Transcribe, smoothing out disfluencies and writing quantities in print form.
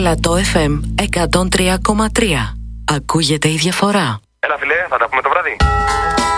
Πλατό FM 103,3. Ακούγεται η διαφορά. Έλα φιλέ, θα τα πούμε το βράδυ.